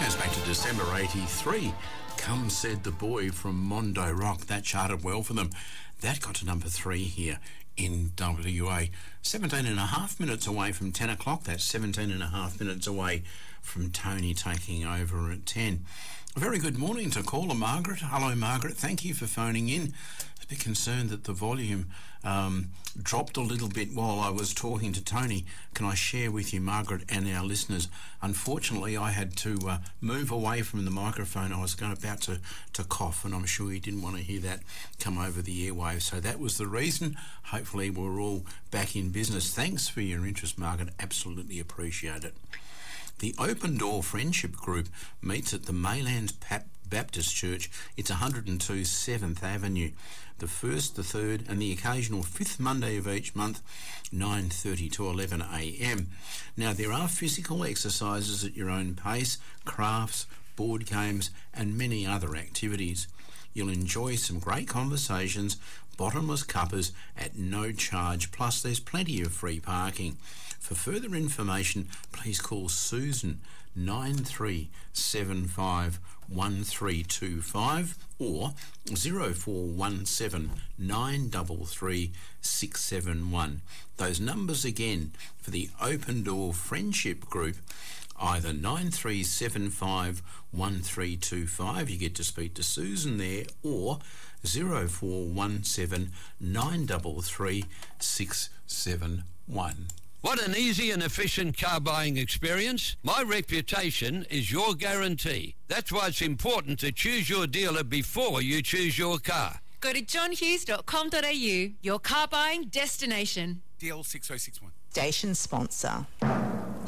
Goes back to December 83. Come Said the Boy from Mondo Rock. That charted well for them. That got to number 3 here in WA. 17 and a half minutes away from 10 o'clock. That's 17 and a half minutes away from Tony taking over at 10. A very good morning to caller Margaret. Hello, Margaret. Thank you for phoning in. A bit concerned that the volume dropped a little bit while I was talking to Tony. Can I share with you, Margaret, and our listeners? Unfortunately, I had to move away from the microphone. I was about to cough, and I'm sure you didn't want to hear that come over the airwaves. So that was the reason. Hopefully, we're all back in business. Thanks for your interest, Margaret. Absolutely appreciate it. The Open Door Friendship Group meets at the Maylands Baptist Church. It's 102 7th Avenue. The first, the third and the occasional fifth Monday of each month, 9:30 to 11 a.m. Now, there are physical exercises at your own pace, crafts, board games and many other activities. You'll enjoy some great conversations, bottomless cuppers at no charge, plus there's plenty of free parking. For further information, please call Susan 9375 1325 or 0417 933 671. Those numbers again for the Open Door Friendship Group, either 9375 1325, you get to speak to Susan there, or 0417 933 671. What an easy and efficient car buying experience. My reputation is your guarantee. That's why it's important to choose your dealer before you choose your car. Go to johnhughes.com.au, your car buying destination. DL6061. Station sponsor.